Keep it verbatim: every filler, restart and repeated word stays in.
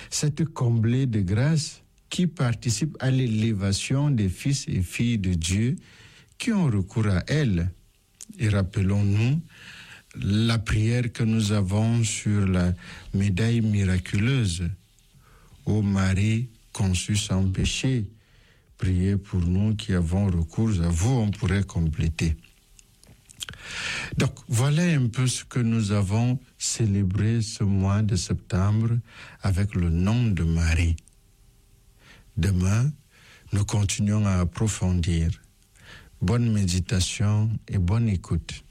cette comblée de grâce qui participe à l'élévation des fils et filles de Dieu qui ont recours à elle. Et rappelons-nous la prière que nous avons sur la médaille miraculeuse. Ô Marie conçue sans péché, priez pour nous qui avons recours à vous, on pourrait compléter. Donc, voilà un peu ce que nous avons célébré ce mois de septembre avec le nom de Marie. Demain, nous continuons à approfondir. Bonne méditation et bonne écoute.